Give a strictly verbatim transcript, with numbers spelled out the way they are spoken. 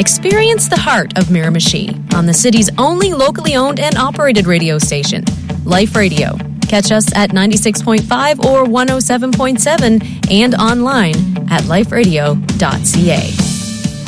Experience the heart of Miramichi on the city's only locally owned and operated radio station, Life Radio. Catch us at ninety-six point five or one oh seven point seven and online at life radio dot c a.